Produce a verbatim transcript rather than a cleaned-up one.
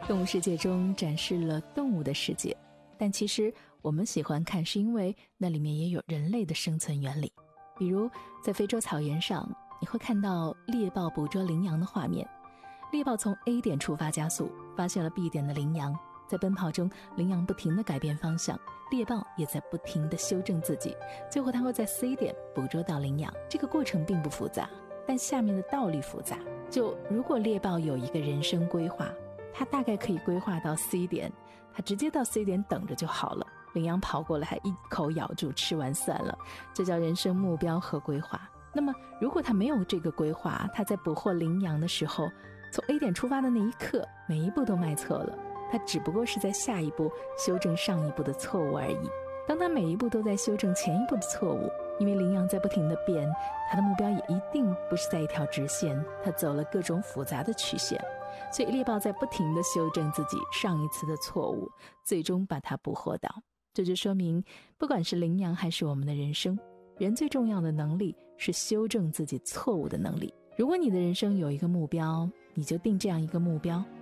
动物世界中展示了动物的世界，但其实我们喜欢看是因为那里面也有人类的生存原理。比如在非洲草原上，你会看到猎豹捕捉羚羊的画面。猎豹从 A 点出发加速，发现了 B 点的羚羊，在奔跑中羚羊不停地改变方向，猎豹也在不停地修正自己，最后它会在 C 点捕捉到羚羊。这个过程并不复杂，但下面的道理复杂。就如果猎豹有一个人生规划，它大概可以规划到 C 点，它直接到 C 点等着就好了，羚羊跑过来还一口咬住吃完算了，这叫人生目标和规划。那么如果它没有这个规划，它在捕获羚羊的时候，从 A 点出发的那一刻，每一步都迈错了，它只不过是在下一步修正上一步的错误而已。当它每一步都在修正前一步的错误，因为羚羊在不停地变，它的目标也一定不是在一条直线，它走了各种复杂的曲线，所以猎豹在不停地修正自己上一次的错误，最终把它捕获到。这就说明，不管是羚羊还是我们的人生，人最重要的能力是修正自己错误的能力。如果你的人生有一个目标，你就定这样一个目标，